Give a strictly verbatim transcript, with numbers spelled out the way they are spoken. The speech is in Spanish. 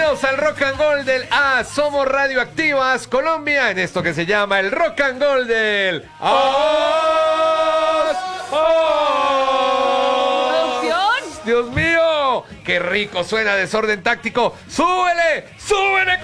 Bienvenidos al Rock and Gold del A. Somos Radioactivas Colombia en esto que se llama el Rock and Gold del A. ¡Producción! ¡Dios mío! ¡Qué rico suena Desorden Táctico! ¡Súbele! ¡Súbele!